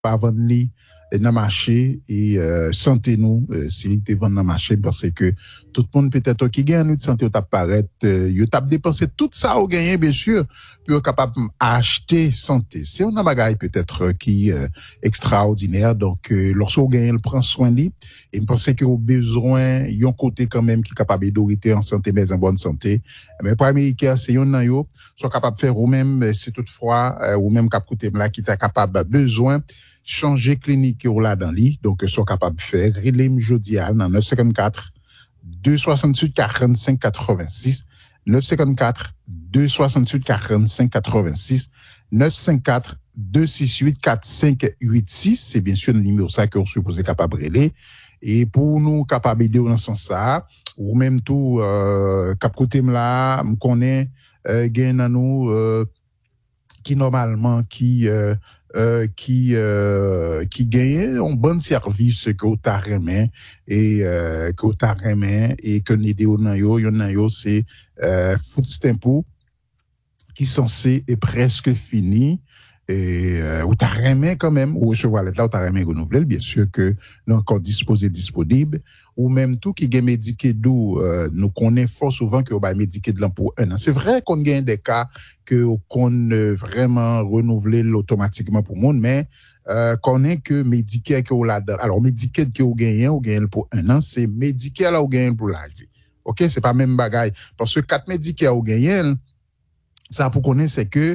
pas vendre dans le marché et santé nous si tu vends dans le marché parce que tout le monde peut-être qui gagne une santé t'a paraître yo t'a dépensé tout ça au gagner bien sûr pour capable acheter santé c'est un bagage peut-être qui extraordinaire donc lorsqu'on gagne le prend soin lui et me penser que au besoin yon côté quand même qui capable d'autorité en santé mais en bonne santé mais pour américain c'est yon nan yo soit capable faire ou même si toutefois ou même cap côté là qui t'a capable besoin changer clinique ou là dans lit donc sont capable de faire relais jodi à 954 268 45 86 954 268 45 86 954 268 4586 c'est bien sûr le numéro ça que vous supposez capable relais et pour nous capable aider dans ce sens ça ou même tout cap côté là me connaît gain dans nous qui normalement qui gagne un bon service que au remet et que au remet et que n'aider yon yo c'est food stamp qui censé est presque fini et ou t'as remis quand même ou recevoir là ou t'as remis renouvelé bien sûr que nous encore disponible ou même tout qui gagne médiqué d'où nous connaît fort souvent que va médiqué de pour un an c'est vrai qu'on gagne des cas que qu'on vraiment renouveler automatiquement pour monde mais connaît que médiqué que là alors médiqué que ou gagne pour un an c'est médiqué là ou gagne pour la vie OK c'est pas même bagaille parce que 4 médiqué ou gagne ça pour connaître c'est que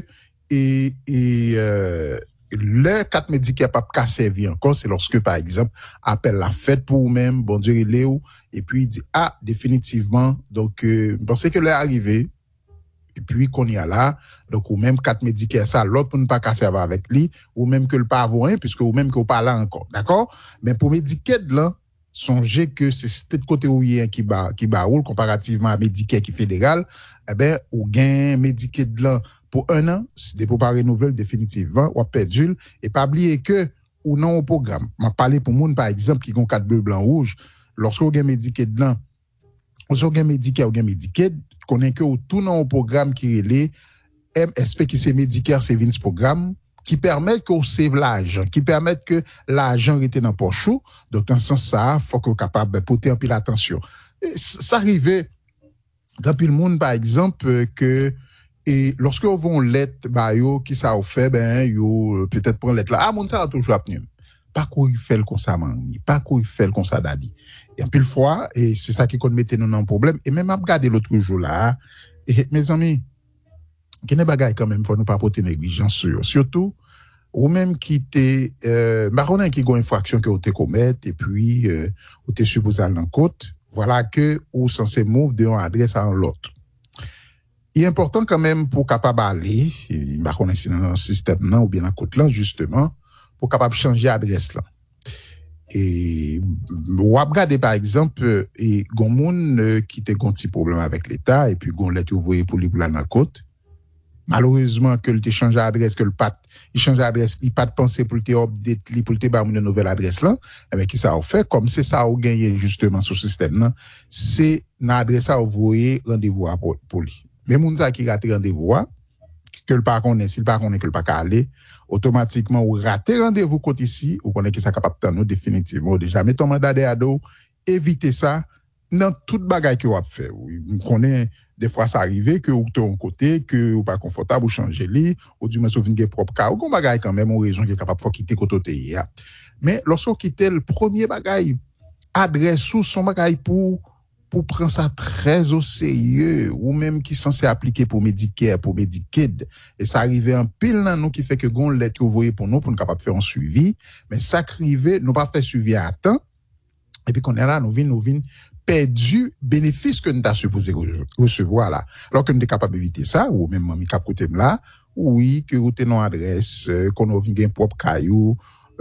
le 4 médicaments pas qu'à servir encore c'est lorsque par exemple appelle la fête pour vous-même bon Dieu il est où et puis il dit ah définitivement donc pensez que l'est arrivé et puis qu'on y a là donc ou même 4 médicaments ça l'autre pour ne pas casser avec lui ou même que le pas avoir puisque ou même que pas là encore d'accord mais pour médicaments là songez que c'est cet côté où il qui roule comparativement à médicaments qui fédéral eh ben ou gain médicaments là pour un an c'est pour pas renouveler définitivement ou perdu et pas oublier que ou non au programme m'a parlé pour monde par exemple qui ont 4 bleu blanc rouge lorsque vous gain médicaments là ou gain médicaments ou gain médicaments connaît que tout non au programme qui est MSP qui c'est Medicare Savings Programme qui permet qu'on save l'argent, qui permet que l'argent reste dans poche. Donc dans ce sens ça, faut qu'on capable de porter un peu l'attention. Ça arrivait dans le monde par exemple que et lorsque on vont lettre bah yo qui ça fait ben yo peut-être prendre lettre là ah mon ça a toujours appris pas quoi il fait comme ça mani pas quoi il fait comme ça dadi et un pile fois et c'est ça qui qu'on mettait nous dans problème et même à regarder l'autre jour là et mes amis qui n'est bagaille quand même faut nous pas porter négligence surtout ou même qui t'es marronné qui gon infraction que ou te commettre et puis ou te supposé aller en côte voilà que ou censé move de une adresse à l'autre. Il est important quand même pour capable aller marronné si dans un système non ou bien en côte là justement pour capable changer adresse là. Et ou regarder par exemple et gon moun qui te gon petit problème avec l'état et puis gon lettre ouvrier pour lui pour la côte malheureusement que il change adresse que le pat il change adresse il pas de penser pour te update li pour te ba une nouvelle adresse là avec qui ça on fait comme c'est ça ou gagner justement sur système là c'est na adresse à envoyer rendez-vous pour lui mais moun ça qui rate rendez-vous que le pas connaît s'il pas connaît que le pas aller automatiquement ou rater rendez-vous côté ici ou connaît que ça capable nous définitivement déjà mais ton mandat de ado éviter ça dans toute bagaille que vous fait on connaît des fois ça arrive que ou ton côté que ou pas confortable ou changer lit ou du moins sauvegarder propre cas ou bagaille quand même une raison qui est capable faut quitter côté mais lorsqu'on quitte le premier bagaille adresse sous son bagaille pour prendre ça très au sérieux ou même qui censé appliquer pour Medicare pour Medicaid et ça arrivait en pile dans nous qui fait que gon lettre vous voyez pour nous capable faire un suivi mais ça arrivait nous pas faire suivi à temps et puis qu'on est là nous vinn perdu bénéfice que nous t'a supposé recevoir là alors que nous est capable d'éviter ça ou même mi cap côté là oui que vous tenez adresse qu'on a vinn propre caillou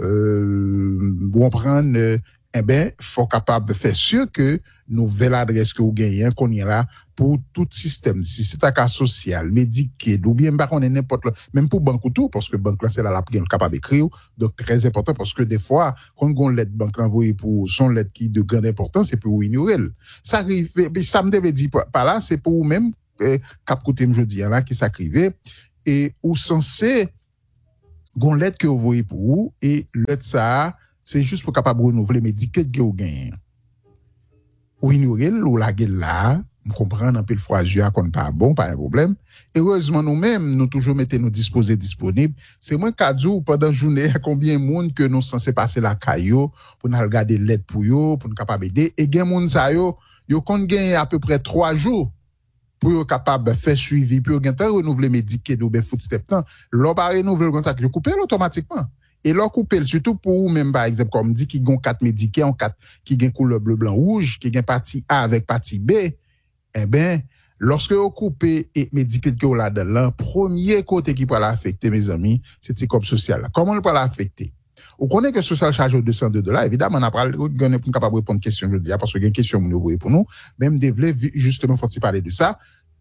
on prendre eh ben faut capable de faire sûr que nouvelle adresse que vous gagnez qu'on y là pour tout système si c'est un cas social médical ou bien pas on est n'importe même pour banque ou tout parce que banque là c'est là la capable d'écrire donc très important parce que des fois quand on lettre banque envoyée pour son lettre qui de grande importance c'est pour ignorer ça arrive ça me devait dire par là c'est pour même cap côté me jodi là qui s'arrive et ou censé gon lettre que vous voyez pour vous, et lettre ça, c'est juste pour capable renouveler médicaments que vous gagnez. Ou ignorer, ou la gueule là, vous comprenez un peu le fois, je qu'on pas bon, pas un problème. Heureusement, nous-mêmes, nous toujours mettons nous disposés disponibles. C'est moins qu'à dire, pendant la journée, combien de monde que nous censés passer la caillou, pour nous regarder l'aide pour yo, pour nous capable aider. Et gen monde ça yo compte gagner à peu près 3 jours pour yo capable faire suivi, pour yo temps renouveler médicaments ou ben footstep temps. L'on pas renouveler comme ça, que je coupe automatiquement. Et l'on coupe surtout pour ou même par exemple comme dit qui gon 4 médicaments, 4 qui gen couleur bleu blanc rouge, qui gen partie A avec partie B, eh ben lorsque vous coupez et médicaments que vous là dedans, premier côté qui peut l'affecter mes amis, c'est le COP social là. Comment on peut l'affecter? On connaît que social charge de $202. Évidemment, on a parlé, on est capable de répondre à question je dis parce que il y a une question que nous voyez pour nous, même devler justement faut parler de ça.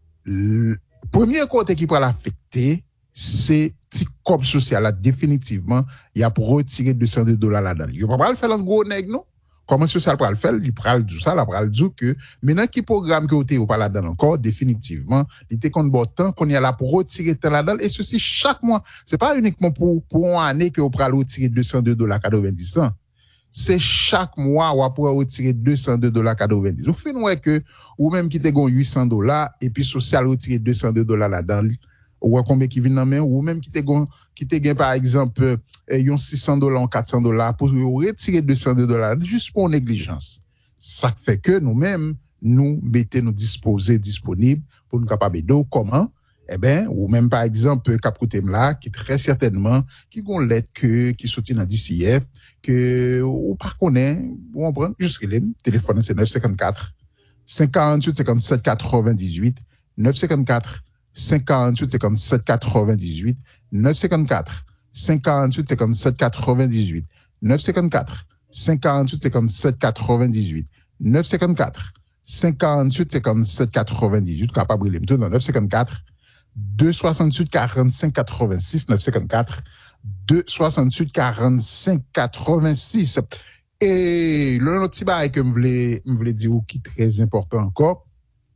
Le premier côté qui peut l'affecter, c'est petit COP social là définitivement, il y a pour retirer $202 là-dedans. Il va pas le faire en gros nèg non. Comment social pour le faire, il pral du ça, la pral du que maintenant qui programme que vous ou pas là-dedans encore définitivement, il était qu'on bon temps qu'on y a là pour retirer temps là-dedans et ceci chaque mois. C'est pas uniquement pour une année que vous pral retirer $202.90. C'est chaque mois ou pour retirer $202.90. Vous faites ouais que ou même qui te gon $800 et puis social retirer $202 là-dedans. Ou combien qui vient dans main ou même qui te gagne par exemple yon $600 ou $400 pour retirer $202 juste pour négligence. Ça fait que nous-mêmes nous mettons nous disposer disponibles pour nous capables de comment eh ben ou même par exemple cap côté là qui très certainement qui gon lettre que qui sorti dans DCF que ou pas connaît ou on prend juste le téléphone c'est 954 58 57 98 954 58 57 98 954 58 57 98 954 58 57 98 954 58 57 98 capable de me dans 954 268 45 86 954 268 45 86 et le petit bail que me voulais dire qui est très important encore.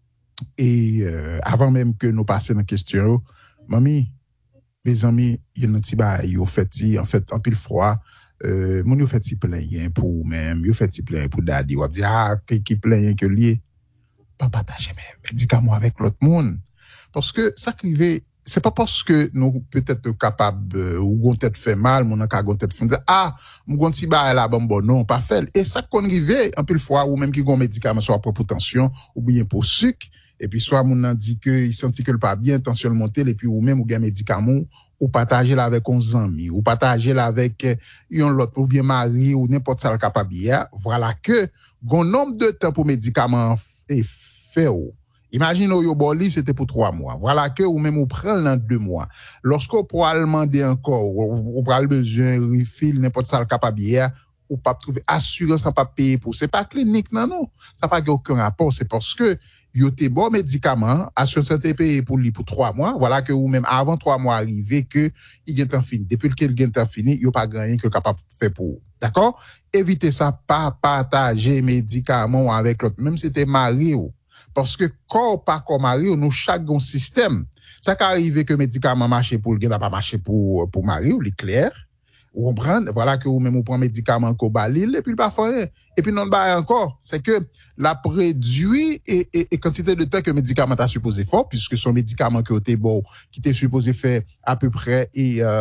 Et avant même que nous passions dans la question, mamie, mes amis, il y a un petit bail, en fait, en pile froid, mon yo fait plein pour même, yo fait plein pour daddy, ou dit qui plein que lié, pas partager mes médicaments avec l'autre monde. Parce que ça arrive, c'est pas parce que nous peut-être capables ou gon tête fait mal, mon ka gon tête fait mon gon ti bail là bon non, pas fait. Et ça qu'on arrive en pile fois ou même qui gon médicament soit pour tension ou bien pour sucre. Et puis, soit mon a dit que il sentit que le pas bien, tension monter, et puis, ou même, ou bien médicament, ou partager là avec un ami, ou partager là avec, un l'autre, ou bien mari, ou n'importe ça le capable. Voilà que, gon nombre de temps pour médicaments est fait, imagine, yo boli, c'était pour 3 mois. Voilà que, ou même, ou prend dans 2 mois. Lorsqu'on pourra demander encore, ou pourra besoin, refill, n'importe ça le capable, ou pas trouver assurance à pas payer pour. C'est pas clinique, non. Ça n'a pas aucun rapport. C'est parce que, yo te bon médicament, assurance santé payé pour lui pour 3 mois. Voilà que ou même avant 3 mois arrivé que il gagne temps fini. Depuis que il gagne temps fini, yo pas rien que capable faire pour. D'accord? Évitez ça, pas partager médicaments avec l'autre, même si c'était mari ou. Parce que corps pas comme mari, nous chaque un système. Ça qu'arrive que médicament marche pour le gagne pas marcher pour mari ou clair. Ou on prend, voilà que ou même on prend médicament qu'on balil et puis pas faire. Et puis non ba encore, c'est que la réduit et quantité de temps que médicament t'a supposé faire puisque son médicament qui était bon qui était supposé faire à peu près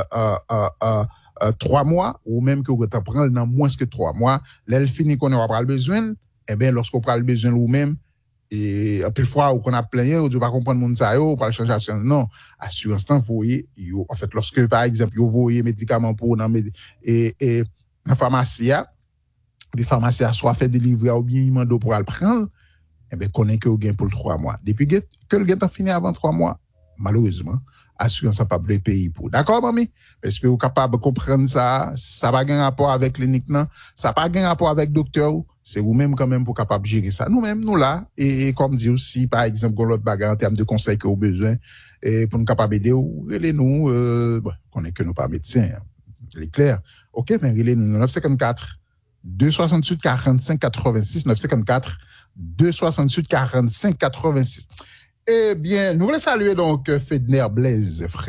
3 mois ou même que vous t'en prendre dans moins que 3 mois, là il finit qu'on aura pas le besoin, et ben lorsqu'on prend le besoin ou même et un peu fois où qu'on a plein ou tu pas comprendre monde ça yo pas changer assurance non assurance temps voyez en fait lorsque par exemple vous voyez médicaments pour dans et en pharmacie les pharmaciens soit fait délivrer ou bien mando pour le prendre et ben connaît que vous gain pour 3 mois depuis que le gain fini avant 3 mois malheureusement assurance pas veut payer pour d'accord mamie est-ce que vous capable de comprendre ça pas gain rapport avec clinique non ça pas gain rapport avec docteur c'est vous-même quand même pour capable gérer ça nous-mêmes nous là et comme dit aussi par exemple qu'on l'autre bagarre en termes de conseils que vous besoin et pour nous capable aider relez nous bon connaît que nous pas médecins c'est clair OK mais relez nous 954 268 45 86 954 268 45 86. Eh bien, nous voulons saluer donc Fedner Blaise, frère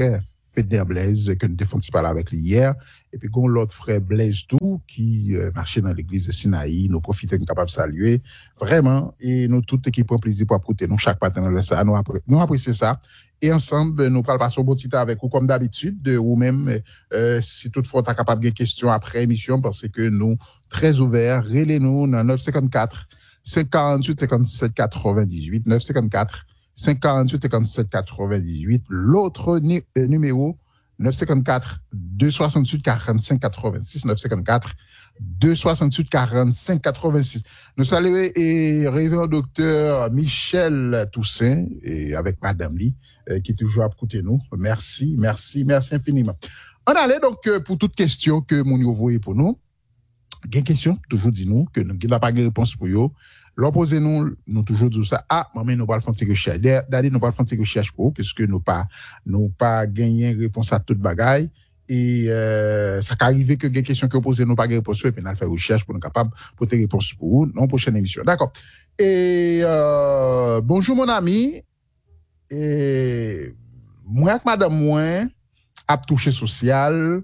Feder Blaise, que nous défendons parler avec lui hier. Et puis, gon l'autre frère Blaise tout, qui marchait dans l'église de Sinaï. Nous profitons, nous capables de saluer. Vraiment. Et nous, toute qui prend plaisir pour apporter nous, chaque matin, nous apprécions ça. Et ensemble, nous parlons passer un bon petit temps avec vous, comme d'habitude, ou même, si toutefois, tu es capable de questions après émission, parce que nous, très ouverts, relez-nous dans 954 548 57 98, 954 548 57 98. L'autre numéro, 954 268 45 86, 954 268 45 86. Nous saluons et révérend docteur Michel Toussaint et avec Madame Lee qui est toujours à côté de nous. Merci infiniment. On allait donc pour toute question que mon voyez pour nous. Il y a une question, toujours dis-nous que nous n'avons pas de réponse pour vous. L'opposez-nous, nous toujours disons ça. Ah, maman, nous pas faire une recherche. D'aller, nous pas faire une recherche pour vous, puisque nous pas gagné réponse à toute bagaille. Et, ça peut arriver que des questions que vous posez, nous pas de réponse, et puis nous faire recherche pour nous capables pour des réponses pour vous, dans la prochaine émission. D'accord. Et, bonjour, mon ami. Et, moi, avec madame, moi, à toucher social,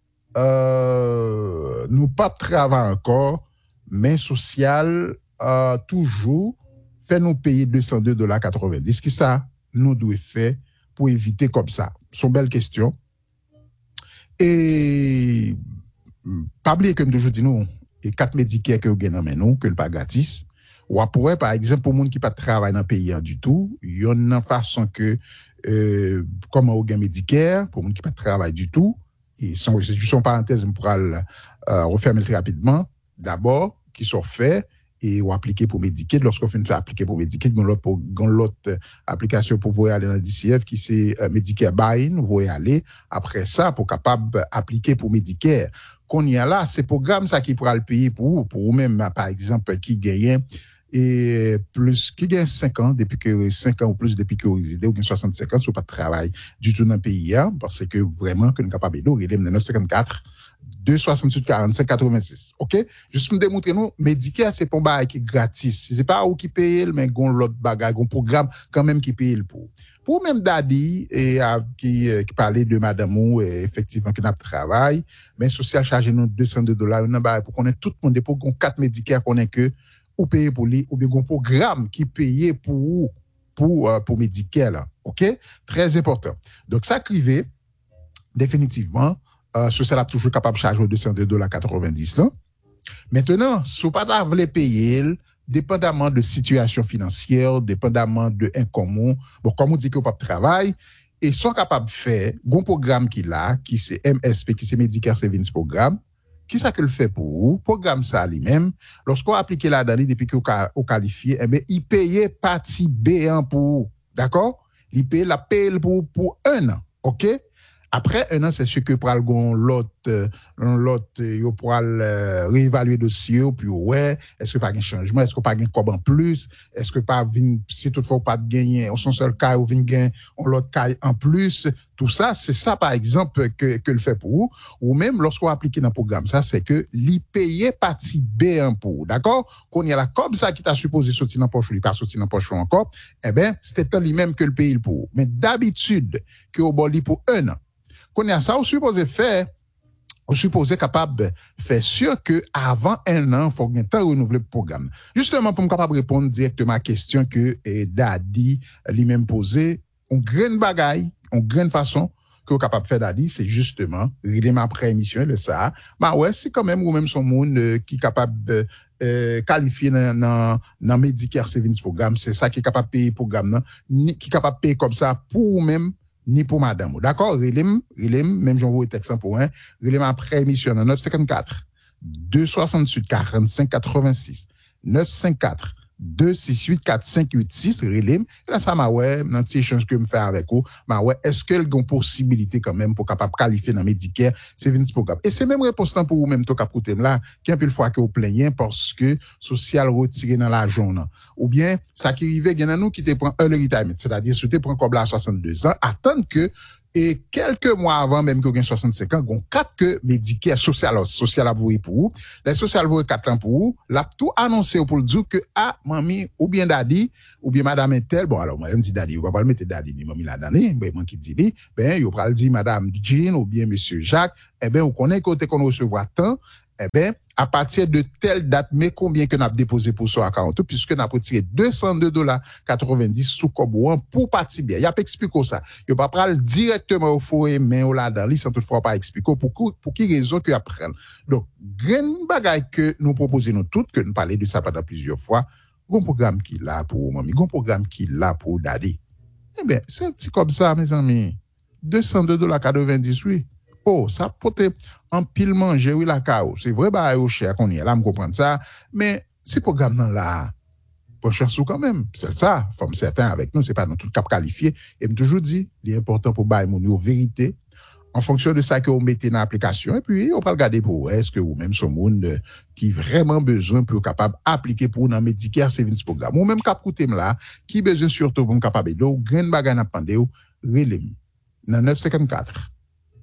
nous pas travailler encore, mais social, toujours fait nous payer $202.90. Qui ça nous doit faire pour éviter comme ça? C'est une belle question. Et pas oublier que toujours dit nous et 4 médicaments que vous gagnez nous que le pas gratis. Ou après par exemple pour monde qui pas travaille dans le pays du tout, il y a une façon que comment vous gagnez médicaments pour monde qui pas travaille du tout. Et c'est juste une parenthèse pour refermer très rapidement. D'abord qui sont faits et ou appliquer pour Medicaid. Lorsqu'on fait appliquer pour Medicaid, on l'autre application pour vous aller dans le DCF qui c'est Medicare Buy-in, vous voyez aller. Après ça, pour capable appliquer pour Medicare. Qu'on y a là, ces programmes, ça qui pourra le payer pour vous-même, par exemple, qui gagne et plus, qui gagne 5 ans, depuis que 5 ans ou plus, depuis que vous résidez, ou gagne 65 ans, si vous pas de travail du tout dans le pays, hein, parce que vraiment, que nous sommes capables de nous, il est 954, 268 45 86. OK? Juste me démontrer nous, Medicare, c'est pas un bagage qui est gratis. C'est pas où qui paye, mais gon l'autre bagage, gon programme quand même qui paye le pour. Pour même Dadi, qui parlait de madame ou, effectivement, qui n'a pas de travail, mais social charge nous $202, pour qu'on ait tout le monde, pour qu'on 4 Medicare, qu'on ait que, ou payer pour lui, ou bien gon programme qui paye pour Medicare, là. OK? Très important. Donc, ça crivé, définitivement, social a toujours capable de charger $202.90 là. Maintenant, si vous pas voulez payer, dépendamment de situation financière, dépendamment de income, bon, comme on dit que vous pas de travail, et sont capables de faire, un programme qu'il a, qui c'est MSP, qui c'est Medicare Savings Programme, qui ça que le fait pour vous, programme ça lui-même, lorsqu'on applique la donnée depuis que vous qualifiez, eh bien, il paye partie B1 pour, d'accord? Il paye la paye pour 1 an, OK? Après un an, c'est sûr que pour l'autre, il pourra réévaluer le dossier, puis ouais, est-ce que pas un changement, est-ce que pas un cob en plus, est-ce que pas si toutefois pas de gagner, on son seul cas ou vient gagner, on l'autre cas en plus, tout ça, c'est ça par exemple que le fait pour vous, ou même lorsqu'on applique dans le programme, ça c'est que l'IPY partie B1 pour, d'accord? Qu'on y a la comme ça qui t'a supposé sortir dans poche, il pas sortir dans poche encore, eh ben, c'était tant lui-même que le pays pour. Mais d'habitude, que au boli pour 1 an. Qu'on y a ça, on supposé capable de faire sûr que avant 1 an, il faut un temps renouveler le programme. Justement, pour me capable répondre directement à la question que Dadi lui-même posée, on grande bagaille, on grande façon que vous capable de faire Dadi, c'est justement, réellement après émission, le ça. Bah ouais, c'est quand même ou même son monde qui est capable de qualifier dans Medicare Savings Programme, c'est ça qui est capable de payer le programme, qui est capable de payer comme ça pour vous-même, ni pour madame. D'accord? Relem, même j'en vois un texte pour un. Relem après émission 954 268 45 86 954 268 4586 relem. Et là, ça m'a ouais, dans petit échange que me faire avec vous, m'a ouais, est-ce qu'il y a une possibilité quand même pour capable qualifier dans Medicare Savings Programme? Et c'est même réponse pour vous même, tout cap côté là, qui un peu le fois que vous plaignez parce que social retiré dans l'argent, ou bien, ça qui arrive, il y en a nous qui te prend un retirement, c'est-à-dire, si tu prends comme là à 62 ans, attendre que Et quelques mois avant même que vous 65 ans, gon 4 que Medicare social a voué pour vous. Les social voué 4 ans pour vous. L'a tout annoncé pour le dire que, ah, mamie, ou bien daddy, ou bien madame est telle. Bon, alors, moi, je dis daddy, on va pas le mettre daddy, ni mamie la donnée. Ben, moi qui dit, ben, yo pral dit madame Jean, ou bien monsieur Jacques. Eh ben, vous connaissez côté qu'on recevoir tant. Eh ben, à partir de telle date, mais combien que n'a déposé pour ça à 40, puisque n'a retiré $202.90 sous Kobouan pour partie bien. Il a pas expliqué ça. Il pas pral directement au foyer, mais au là dans lui, sans toutefois pas expliquer pour qui raison que apprenne. Donc, grand bagaille que nous proposons nous toutes, que nous parlons de ça pendant plusieurs fois, un programme qui là pour mamie, un programme qui là pour daddy. Eh bien, c'est comme ça, mes amis. $202.90, oui. Oh, ça peut en pile manger, oui, la cao. C'est vrai, bah, au cher qu'on y est là, me comprendre ça. Mais, ces programmes là, bon chance quand même. C'est ça, comme certains avec nous, c'est pas dans tout cap qualifié. Et me toujours dit, il est important pour bailler mon vérité, en fonction de ça que vous mettez dans l'application. Et puis, on va regarder pour est-ce que vous même ce monde qui vraiment besoin pour capable appliquer pour dans Medicare Savings Programme. Ou même cap coûter là, qui besoin surtout pour capable de grain bagay n'a pandé ou relem. Dans 954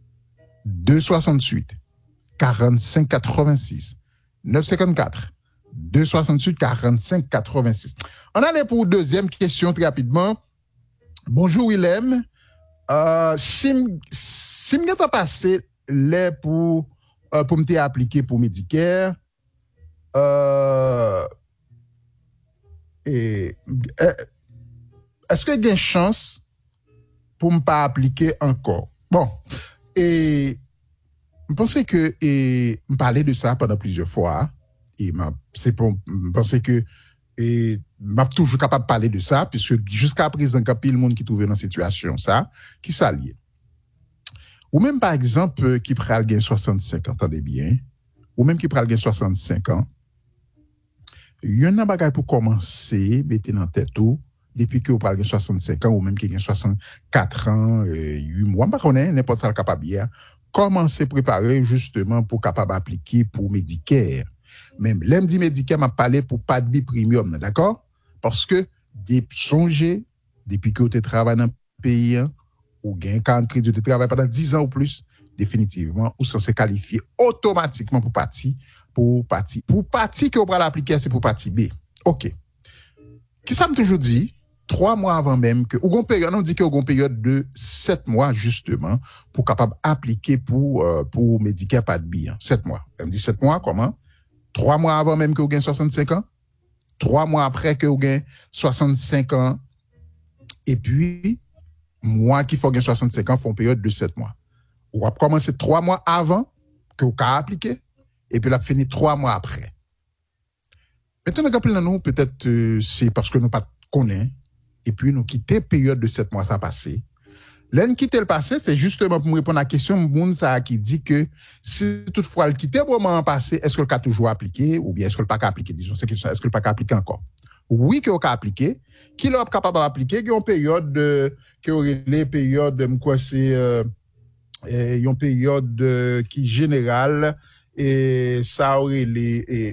268 45 86 954 268 45 86. On allait pour deuxième question très rapidement. Bonjour Willem. Si m'geta passé les pour me appliquer pour Medicare est-ce que il y a une chance pour me pas appliquer encore? Bon, et je pensais que me parler de ça pendant plusieurs fois et c'est pour penser que et m'a toujours capable de parler de ça puisque jusqu'à présent quand pile monde qui trouve dans situation ça qui s'allie ou même par exemple qui pral gain 65 ans, attendez bien, ou même qui pral gain 65 ans, il y a un bagage pour commencer mettre dans tête tout depuis que vous pral gain 65 ans ou même qui gain 64 ans 8 mois, pas connaît n'importe ça capable bien commencer préparer justement pour capable appliquer pour Medicare. Même l'aime dit Medicare m'a parlé pour pas de premium, d'accord? Parce que des songer depuis que vous travaillez dans le pays ou gain 40 crédits de travail pendant 10 ans ou plus, définitivement, ou censé qualifier automatiquement pour partie que vous pourrez l'appliquer, c'est pour partie B. OK. Qui ça me toujours dit? 3 mois avant même que, ou période, on dit qu'il y a une période de 7 mois, justement, pour capable appliquer pour Medicare pas de B. 7 mois. Elle me dit 7 mois, comment? 3 mois avant même que vous gagnez 65 ans? 3 mois après que vous gagnez 65 ans? Et puis, moi qui faut gagner 65 ans font période de 7 mois. On va commencer 3 mois avant que vous avez appliqué et puis la finir 3 mois après. Maintenant, nous peut-être c'est parce que nous pas connaissons et puis nous quitter période de 7 mois ça passé. L'un quitter le passé, c'est justement pour me répondre à la question moun ça qui dit que si toutefois le quitter au moment passé, est-ce que le cas toujours appliqué ou bien est-ce que le pas appliqué disons c'est question est-ce que le pas appliqué encore? Oui que vous appliqué, qui l'ont capable d'appliquer, qui ont période qui aurait les périodes quoi c'est une période qui générale et ça aurait les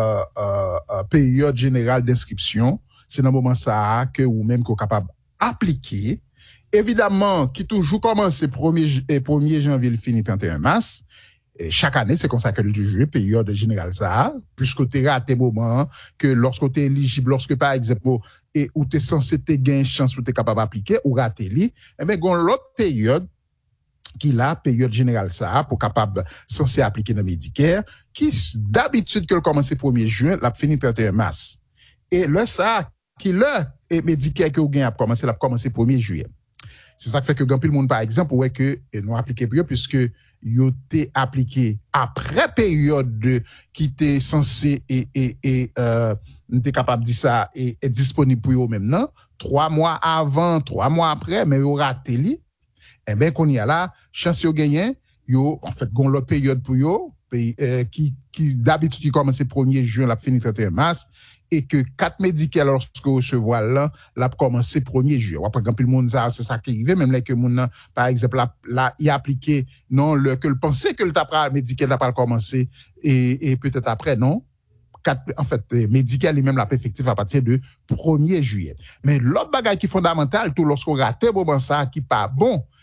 période générale d'inscription, c'est dans le moment ça que ou même qu'on capable appliquer. Évidemment, qui toujours commence 1er janvier, le finit 31 mars. Et chaque année, c'est comme ça que le juge, période générale ça, puisque tu raté moment que lorsque tu es éligible, lorsque par exemple, et où tu es censé te gagner chance où tu es capable d'appliquer, ou raté li, eh bien, il y a l'autre période, qui la période générale ça, pour capable, censé appliquer dans Medicare, qui d'habitude que le commence 1er juin, la finit 31 mars. Et le ça, qui le, et Medicare que vous gagnez a commencé 1er juillet. C'est ça qui fait que grand pile monde par exemple ouais que nous appliquer plus puisque yo t'es appliqué après période qui était censé et t'es capable de dire ça et est disponible pour eux maintenant 3 mois avant 3 mois après mais yo raté li et ben qu'on y a là chance yo gagner yo en fait gon l'autre période pour yo qui d'habitude qui commence 1er juin la fin 31 mars et que 4 médicaments lorsque vous recevoir là l'a commencé 1er juillet. Après quand le monde ça c'est ça qui arrive même là que monde par exemple là il appliqué non le que le penser que le tapra médical n'a pas commencé et peut-être après non en fait médical lui-même l'a effectif à partir de 1er juillet. Mais l'autre bagage qui est fondamental tout lorsqu'on rate moment ça qui pas bon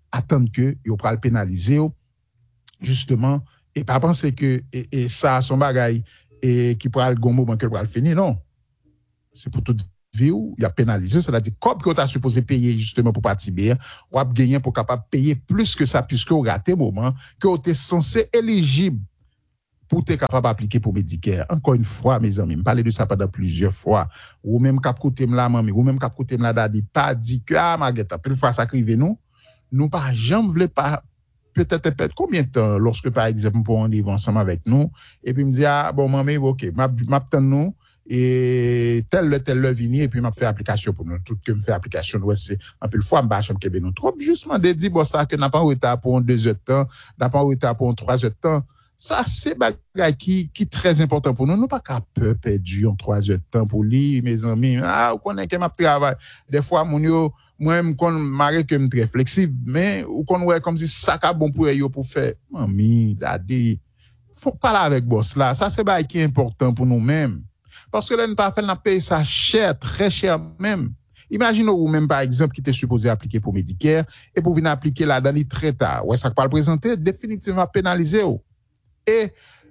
attendre que yo pral pénaliser justement et pas penser que et ça son bagay et qui pral gon moment que pral finir non. C'est pour toute vie où il y a pénalisé, c'est-à-dire comme que tu as supposé payer justement pour participer, ou a gagné pour capable payer plus que ça puisque vous raté moment que vous êtes censé éligible pour être capable d'appliquer pour Medicare. Encore une fois, mes amis, je parle de ça pendant plusieurs fois. Ou même cap côté la maman, ou même cap côté la dadi, pas dit que, ah, Maguette, plus fois ça crive nous pas jamais voulu pas, peut-être combien de temps, lorsque par exemple, pour on vivre ensemble avec nous, et puis me dit, ah, bon, maman, ok, m'attends nous, et tel le vini, et puis m'a fait application pour nous. Tout que me fait application, ouais, c'est, un peu le fois, m'bâche, m'kebe nous trop, justement, de dire, bon, ça, que n'a pas en retard pour 2 heures de temps, n'a pas en retard pour 3 heures de temps. Ça, c'est bagay qui très important pour nous. Nous pas qu'à peur perdu en 3 heures de temps pour lire, mes amis. Ah, ou connaît que m'a travail. Des fois, moi-même, qu'on marre que me très flexible, mais, ou qu'on ouais, comme si ça ka bon pour yo pour faire, mami, daddy, faut parler avec boss là. Ça, c'est bagay qui est important pour nous-mêmes. Parce que là, nous pas fait, nous paye ça cher, très cher même. Imaginez ou même, par exemple, qui était supposé appliquer pour Medicare, et pour venir appliquer là, dans les très tard. Ouais, ça pas le présenter, définitivement pénaliser. Et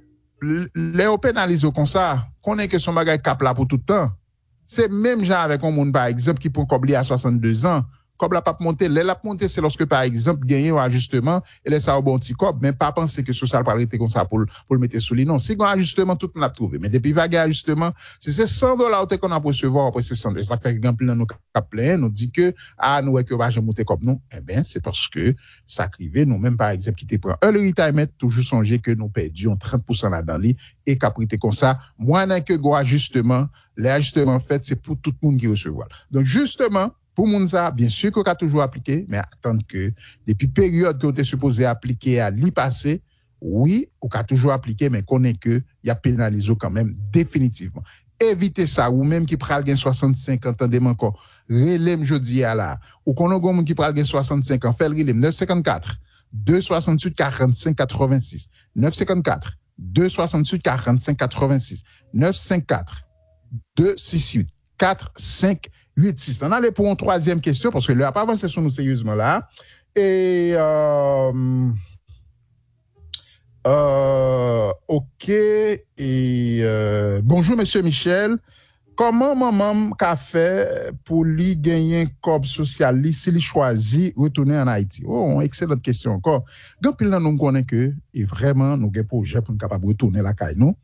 les pénalisés comme ça, qu'on est que son bagage cap là pour tout le temps. C'est même genre avec un monde, par exemple, qui prend comme à 62 ans, comme la pas monter, la monter, c'est lorsque, par exemple, gagner un ajustement, et laisse ça au bon petit cop, mais pas penser que ce ça va arrêter comme ça pour le mettre sous lui. Non, si un ajustement, tout le monde a trouvé. Mais depuis vague ajustement, si c'est $100 qu'on a pour recevoir, après c'est 100 $. Ça fait que nous cap plein, nous dit que, ah, nous, que va monter comme nous. Eh ben, c'est parce que, ça crivé, nous, même, par exemple, qui te prend un retirement, toujours songer que nous perdions 30% là-dedans, et caprité comme ça, moins que gros ajustement, les ajustements faits, c'est pour tout le monde qui recevoir. Donc, justement, pour moun ça, bien sûr qu'on a toujours appliqué, mais attendre que, depuis période que vous êtes supposé appliquer à l'y passer, oui, on a toujours appliqué, mais qu'on est que, il y a pénalisé quand même, définitivement. Évitez ça, ou même qui pral gen 65 ans, attendez-moi encore, relève jeudi à la, ou qu'on a moun qui pral gen 65 ans, fait le relève 954, 268 45 86, 954, 268 45 86, 954, 268 45 8-6. On allait pour une troisième question, parce que là, pas avancé sur nous sérieusement là. Et, ok. Et, bonjour, monsieur Michel. Comment maman qu'a fait pour lui gagner un corps social s'il choisit retourner en Haïti? Oh, excellente question encore. Quand pile là, nous connaissons que, et vraiment, nous avons un projet pour nous capable retourner la caille, nous.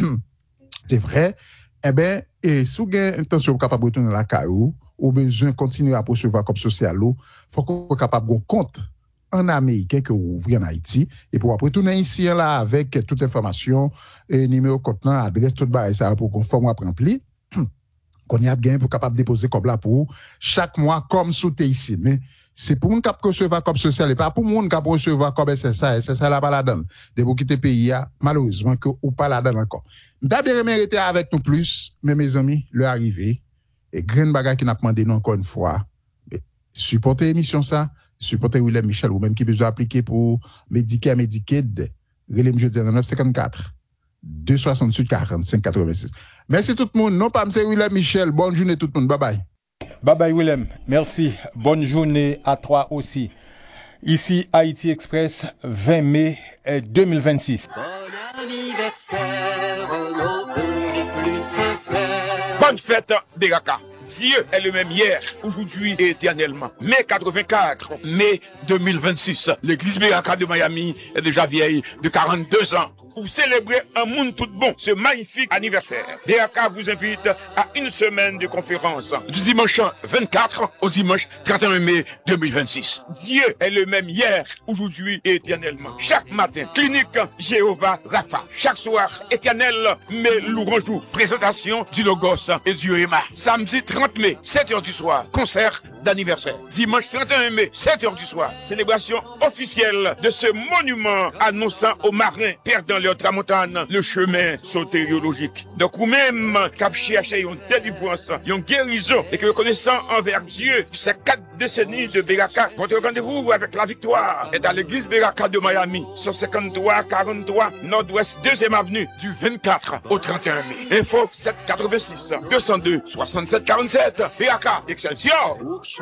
C'est vrai. Eh ben, et si vous avez intention de capable de retourner la caillou, ou besoin de continuer à recevoir comme social, faut qu'on soit capable de compte en Américain que vous ouvrez en Haïti, et pour retourner ici, là, avec toute information, et numéro contenant, adresse, tout bas, et ça, pour qu'on forme à remplir, qu'on y a bien pour capable de déposer comme là pour chaque mois, comme sous ici. Mais, c'est pour nous qui recevoir comme social et pas pour nous qui recevoir comme SSA là pas là-dedans. De vous quitter le pays, malheureusement, que ou pas là-dedans encore. D'abord, mérité avec nous plus, mais mes amis, le arrivé, et grain bagage qui n'a demandé nous encore une fois, supporter l'émission ça, supporter William Michel, ou même qui besoin appliquer pour Medicare, Medicaid, relève jeudi 954, 268 45 86. Merci tout le monde. Non pas M. William Michel. Bonne journée tout le monde. Bye bye. Bye bye Willem, merci. Bonne journée à toi aussi. Ici Haïti Express, 20 mai 2026. Bon anniversaire, nos vœux plus sincères. Bonne fête, Beraka. Dieu est le même hier, aujourd'hui et éternellement. Mai 84, mai 2026. L'église Beraka de Miami est déjà vieille de 42 ans. Pour célébrer un monde tout bon, ce magnifique anniversaire, Beraka vous invite à une semaine de conférence du dimanche 24 au dimanche 31 mai 2026. Dieu est le même hier, aujourd'hui et éternellement. Chaque matin, clinique Jéhovah Rapha. Chaque soir, éternel, mais louange, présentation du Logos et du Réma. Samedi 30 mai, 7h du soir, concert d'anniversaire. Dimanche 31 mai, 7h du soir, célébration officielle de ce monument annonçant aux marins perdant leur tramontane le chemin sotériologique. Donc, ou même, cap chercher une délivrance, une guérison, et que reconnaissant envers Dieu ces 4 décennies de Beraka, votre rendez-vous avec la victoire est à l'église Beraka de Miami, 153 43 Nord-Ouest 2e avenue, du 24 au 31 mai. Info 786 202 67 47, Beraka, Excelsior!